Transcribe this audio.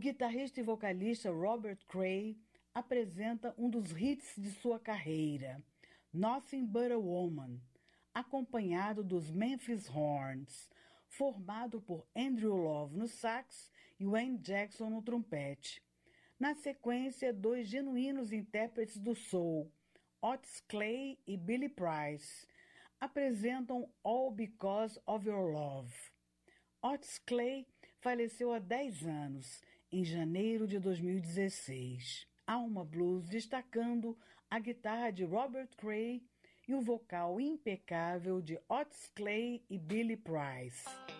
guitarrista e vocalista Robert Cray apresenta um dos hits de sua carreira, Nothing But a Woman, acompanhado dos Memphis Horns, formado por Andrew Love no sax e Wayne Jackson no trompete. Na sequência, dois genuínos intérpretes do soul, Otis Clay e Billy Price, apresentam All Because of Your Love. Otis Clay faleceu há 10 anos, em janeiro de 2016. Alma Blues destacando a guitarra de Robert Cray e o vocal impecável de Otis Clay e Billy Price.